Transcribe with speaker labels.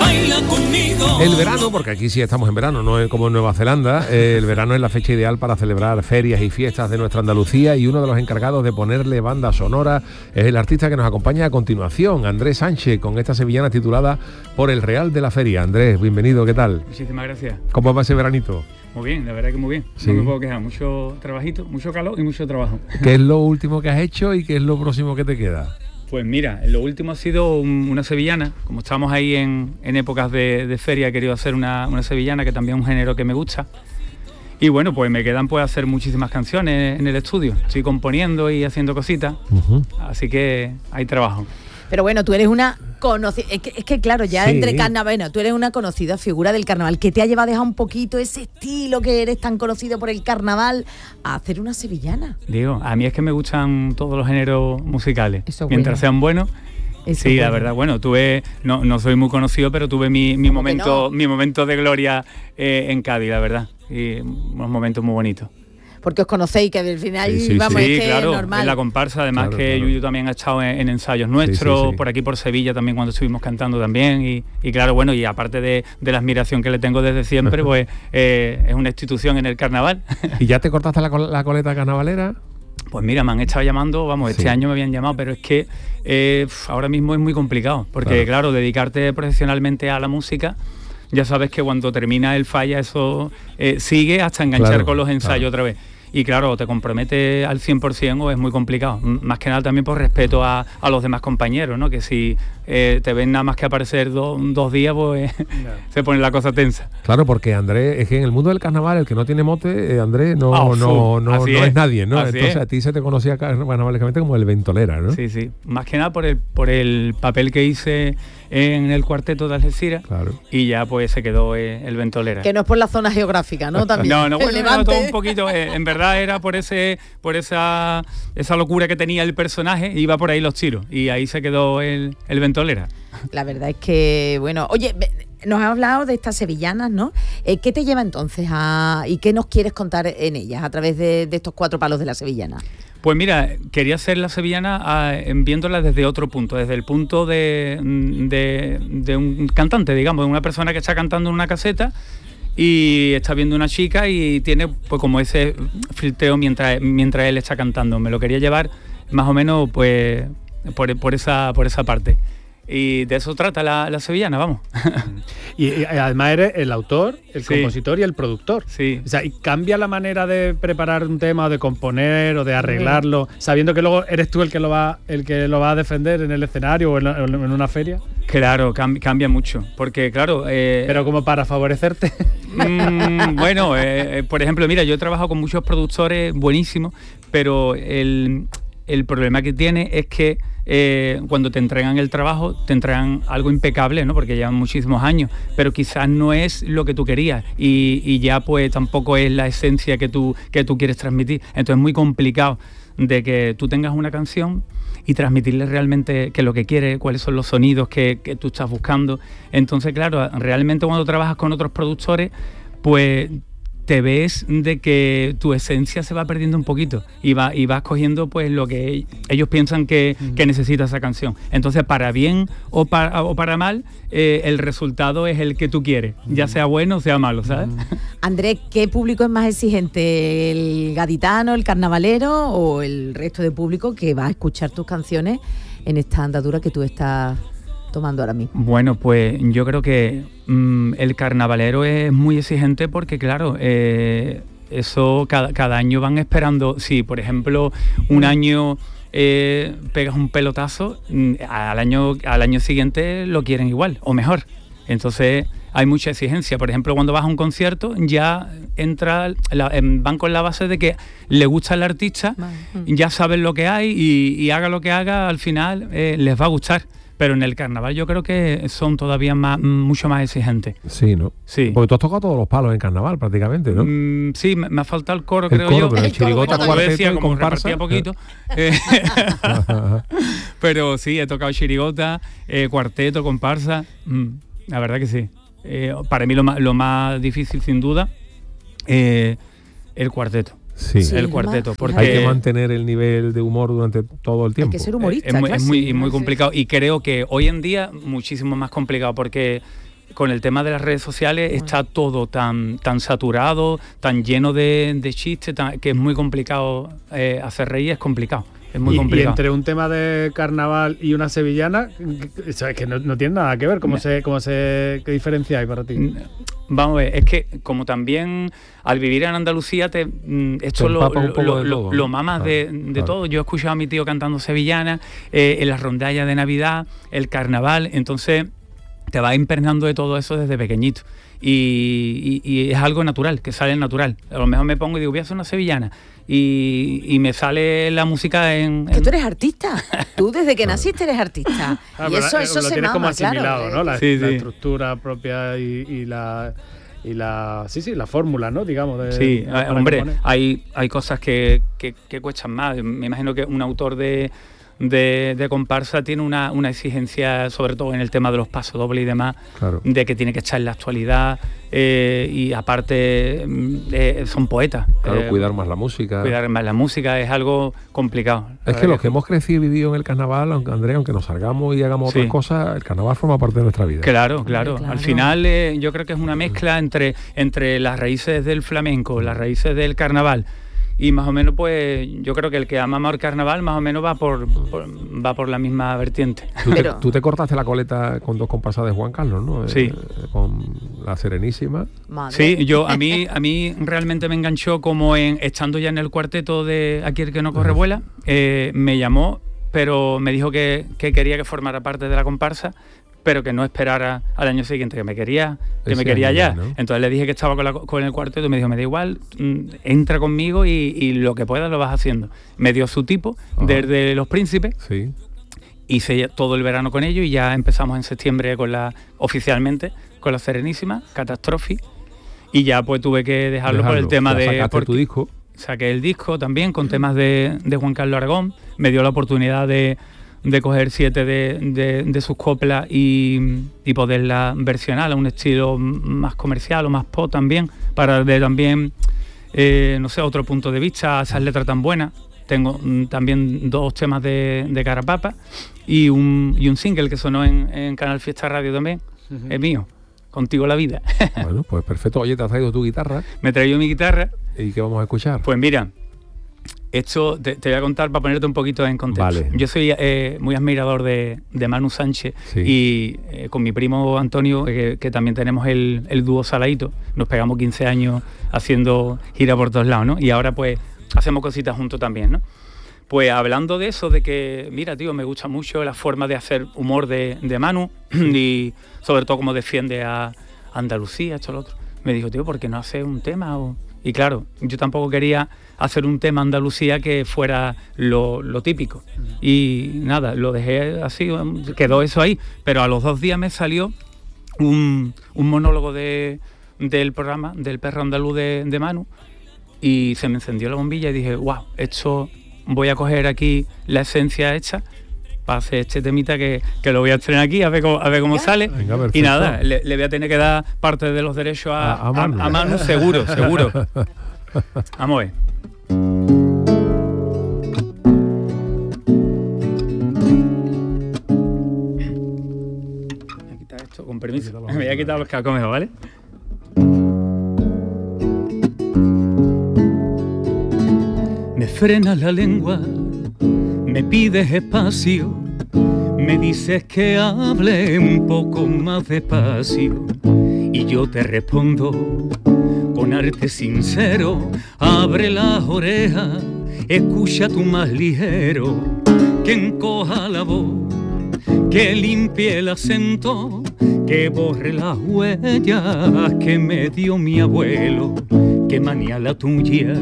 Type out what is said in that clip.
Speaker 1: baila conmigo.
Speaker 2: El verano, porque aquí sí estamos en verano, no es como en Nueva Zelanda, el verano es la fecha ideal para celebrar ferias y fiestas de nuestra Andalucía, y uno de los encargados de ponerle banda sonora es el artista que nos acompaña a continuación, Andrés Sánchez, con esta sevillana titulada Por el Real de la Feria. Andrés, bienvenido, ¿qué tal?
Speaker 3: Muchísimas gracias.
Speaker 2: ¿Cómo va ese veranito?
Speaker 3: Muy bien, la verdad que muy bien.
Speaker 2: Sí.
Speaker 3: No me puedo quejar, mucho trabajito, mucho calor y mucho trabajo.
Speaker 2: ¿Qué es lo último que has hecho y qué es lo próximo que te queda?
Speaker 3: Pues mira, lo último ha sido una sevillana. Como estamos ahí en épocas de feria, he querido hacer una sevillana, que también es un género que me gusta. Y bueno, pues me quedan pues hacer muchísimas canciones en el estudio. Estoy componiendo y haciendo cositas, así que hay trabajo.
Speaker 4: Pero bueno, tú eres una conocida, es que claro, ya
Speaker 2: Sí.
Speaker 4: entre carnaval, bueno, tú eres una conocida figura del carnaval, que te ha llevado a dejar un poquito ese estilo que eres tan conocido por el carnaval a hacer una sevillana.
Speaker 3: Digo, a mí es que me gustan todos los géneros musicales,
Speaker 4: Eso es
Speaker 3: mientras
Speaker 4: bueno.
Speaker 3: sean buenos.
Speaker 4: Eso
Speaker 3: Sí,
Speaker 4: es
Speaker 3: la
Speaker 4: bueno.
Speaker 3: verdad, bueno, no soy muy conocido, pero tuve mi momento,
Speaker 4: no?
Speaker 3: mi momento de gloria en Cádiz, la verdad, y unos momentos muy bonitos.
Speaker 4: Porque os conocéis, que al final,
Speaker 2: Sí,
Speaker 4: vamos,
Speaker 3: Sí,
Speaker 4: es que
Speaker 3: claro,
Speaker 4: es normal.
Speaker 3: en la comparsa, además
Speaker 2: Claro,
Speaker 3: que
Speaker 2: claro.
Speaker 3: Yuyu también ha estado en ensayos nuestros,
Speaker 2: Sí, sí.
Speaker 3: por aquí por Sevilla también cuando estuvimos cantando también, y claro, bueno, y aparte de la admiración que le tengo desde siempre, pues es una institución en el carnaval.
Speaker 2: ¿Y ya te cortaste la coleta carnavalera?
Speaker 3: Pues mira, me han estado llamando, vamos,
Speaker 2: Sí.
Speaker 3: este año me habían llamado, pero es que ahora mismo es muy complicado, porque claro, dedicarte profesionalmente a la música, ya sabes que cuando termina el falla eso sigue hasta enganchar
Speaker 2: Claro,
Speaker 3: con los ensayos
Speaker 2: claro.
Speaker 3: otra vez. Y claro, o te compromete al 100% o es muy complicado. Más que nada también por respeto a los demás compañeros, ¿no? Que si te ven nada más que aparecer dos días, pues se pone la cosa tensa.
Speaker 2: Claro, porque Andrés, es que en el mundo del carnaval, el que no tiene mote, Andrés, no
Speaker 3: Así
Speaker 2: es nadie, ¿no?
Speaker 3: Así
Speaker 2: Entonces
Speaker 3: es.
Speaker 2: a ti se te conocía carnavalescamente como el ventolera, ¿no?
Speaker 3: Sí, sí. Más que nada por el papel que hice en el cuarteto de Algeciras,
Speaker 2: Claro.
Speaker 3: y ya pues se quedó el ventolera.
Speaker 4: Que no es por la zona geográfica, ¿no? También.
Speaker 3: No, bueno,
Speaker 4: El
Speaker 3: no,
Speaker 4: Levante.
Speaker 3: todo un poquito, en verdad era por esa locura que tenía el personaje, iba por ahí los tiros, y ahí se quedó el ventolera.
Speaker 4: La verdad es que, bueno, oye, nos has hablado de estas sevillanas, ¿no? ¿Qué te lleva entonces y qué nos quieres contar en ellas a través de estos 4 palos de la sevillana?
Speaker 3: Pues mira, quería hacer la sevillana viéndola desde otro punto, desde el punto de un cantante, digamos, de una persona que está cantando en una caseta y está viendo una chica y tiene pues como ese filtreo mientras él está cantando. Me lo quería llevar más o menos pues por esa parte. Y de eso trata la sevillana, vamos.
Speaker 5: Y además eres el autor, el
Speaker 3: Sí.
Speaker 5: compositor y el productor.
Speaker 3: Sí.
Speaker 5: O sea, y cambia la manera de preparar un tema o de componer o de arreglarlo, sabiendo que luego eres tú el que lo va a defender en el escenario o en una feria.
Speaker 3: Claro, cambia mucho, porque claro...
Speaker 5: Pero como para favorecerte.
Speaker 3: Bueno, por ejemplo, mira, yo he trabajado con muchos productores buenísimos, pero el problema que tiene es que cuando te entregan el trabajo, te entregan algo impecable, ¿no? Porque llevan muchísimos años, pero quizás no es lo que tú querías y ya pues tampoco es la esencia que tú quieres transmitir. Entonces es muy complicado de que tú tengas una canción y transmitirle realmente qué es lo que quieres, cuáles son los sonidos que tú estás buscando. Entonces, claro, realmente cuando trabajas con otros productores, pues te ves de que tu esencia se va perdiendo un poquito y vas cogiendo pues lo que ellos piensan que necesita esa canción. Entonces, para bien o para mal, el resultado es el que tú quieres, ya sea bueno o sea malo, ¿sabes?
Speaker 4: Andrés, ¿qué público es más exigente? ¿El gaditano, el carnavalero o el resto de público que va a escuchar tus canciones en esta andadura que tú estás tomando ahora mismo?
Speaker 3: Bueno, pues yo creo que el carnavalero es muy exigente porque, claro, eso cada año van esperando. Si, por ejemplo, un año pegas un pelotazo, al año siguiente lo quieren igual o mejor. Entonces hay mucha exigencia. Por ejemplo, cuando vas a un concierto ya van con la base de que le gusta el artista, ya saben lo que hay y haga lo que haga, al final les va a gustar. Pero en el carnaval yo creo que son todavía mucho más exigentes.
Speaker 2: Sí, ¿no?
Speaker 3: Sí.
Speaker 2: Porque tú has tocado todos los palos en carnaval prácticamente, ¿no?
Speaker 3: Sí, me ha faltado el coro,
Speaker 2: El
Speaker 3: creo
Speaker 2: coro,
Speaker 3: yo.
Speaker 2: pero el chirigota,
Speaker 3: como
Speaker 2: cuarteto
Speaker 3: decía,
Speaker 2: y
Speaker 3: como
Speaker 2: comparsa.
Speaker 3: repartía poquito. Pero sí, he tocado chirigota, cuarteto, comparsa. La verdad que sí. Para mí lo más difícil, sin duda, el cuarteto.
Speaker 2: Sí.
Speaker 3: El cuarteto, porque
Speaker 2: hay que mantener el nivel de humor durante todo el tiempo.
Speaker 4: Hay que ser humorista,
Speaker 3: es muy
Speaker 4: casi.
Speaker 3: complicado y creo que hoy en día muchísimo más complicado porque con el tema de las redes sociales está todo tan saturado, tan lleno de chistes, que es muy complicado hacer reír, es complicado. Es muy complicado.
Speaker 5: Y entre un tema de carnaval y una sevillana, es que no tiene nada que ver. ¿Qué diferencia hay para ti?
Speaker 3: Vamos a ver, es que como también al vivir en Andalucía esto lo mamas de todo. Yo he escuchado a mi tío cantando sevillana, en las rondallas de Navidad, el carnaval, entonces te vas impregnando de todo eso desde pequeñito. Y es algo natural, que sale natural. A lo mejor me pongo y digo, voy a hacer una sevillana. Y me sale la música en...
Speaker 4: Que tú eres artista. Tú desde que naciste eres artista. Y eso
Speaker 5: lo
Speaker 4: se
Speaker 5: tienes
Speaker 4: mama,
Speaker 5: como asimilado,
Speaker 4: claro.
Speaker 5: ¿no? La estructura propia y la fórmula, ¿no? Digamos.
Speaker 3: Sí, hombre, hay cosas que cuestan más. Me imagino que un autor de comparsa tiene una exigencia, sobre todo en el tema de los pasodobles y demás, claro, de que tiene que estar en la actualidad, y aparte son poetas.
Speaker 2: Claro, cuidar más la música.
Speaker 3: Cuidar más la música es algo complicado.
Speaker 2: Es que los que hemos crecido y vivido en el carnaval, Andrea, aunque nos salgamos y hagamos otras cosas, el carnaval forma parte de nuestra vida.
Speaker 3: Claro. Al final yo creo que es una mezcla entre las raíces del flamenco, las raíces del carnaval. Y más o menos, pues, yo creo que el que ama el carnaval más o menos va por la misma vertiente.
Speaker 2: Tú te cortaste la coleta con 2 comparsas de Juan Carlos, ¿no?
Speaker 3: Sí.
Speaker 2: Con la Serenísima.
Speaker 4: Madre.
Speaker 3: Sí, a mí realmente me enganchó como estando ya en el cuarteto de Aquí el que no corre vuela, me llamó, pero me dijo que quería que formara parte de la comparsa, pero que no esperara al año siguiente, que me quería ya, ¿no? Entonces le dije que estaba con el cuarteto y me dijo, me da igual, entra conmigo y lo que puedas lo vas haciendo. Me dio su tipo, desde Los Príncipes,
Speaker 2: sí.
Speaker 3: Hice todo el verano con ellos y ya empezamos en septiembre oficialmente con la Serenísima, Catástrofe, y ya pues tuve que dejarlo por el tema de...
Speaker 2: ¿Sacaste tu disco?
Speaker 3: Saqué el disco también con temas de Juan Carlos Aragón, me dio la oportunidad de coger 7 de sus coplas y poderla versionar a un estilo más comercial o más pop también, para también, otro punto de vista, esas letras tan buenas. Tengo también 2 temas de Carapapa y un single que sonó en Canal Fiesta Radio también, es mío, Contigo la vida.
Speaker 2: Bueno, pues perfecto. Oye, ¿te has traído tu guitarra?
Speaker 3: Me he traído mi guitarra.
Speaker 2: ¿Y qué vamos a escuchar?
Speaker 3: Pues mira, esto te voy a contar para ponerte un poquito en contexto.
Speaker 2: Vale.
Speaker 3: Yo soy muy admirador de Manu Sánchez, sí. Y con mi primo Antonio, que también tenemos el dúo Saladito, nos pegamos 15 años haciendo gira por todos lados, ¿no? Y ahora pues hacemos cositas juntos también, ¿no? Pues hablando de eso, de que, mira, tío, me gusta mucho la forma de hacer humor de Manu y sobre todo cómo defiende a Andalucía, esto, lo otro. Me dijo, tío, ¿por qué no haces un tema? Y claro, yo tampoco quería hacer un tema Andalucía que fuera lo típico. Y nada, lo dejé así, quedó eso ahí. Pero a los 2 días me salió un monólogo del programa, del Perro Andaluz de Manu, y se me encendió la bombilla y dije, wow, esto voy a coger aquí la esencia hecha para hacer este temita que lo voy a estrenar aquí, a ver cómo sale. Venga, y nada, le voy a tener que dar parte de los derechos a Manu, seguro. Vamos a ver. Voy a quitar esto, con permiso. Me voy a quitar los cascos mejor, ¿vale? Me frenas la lengua, me pides espacio, me dices que hable un poco más despacio y yo te respondo con arte sincero, abre las orejas, escucha tú más ligero, que encoja la voz, que limpie el acento, que borre las huellas que me dio mi abuelo, que manía la tuya,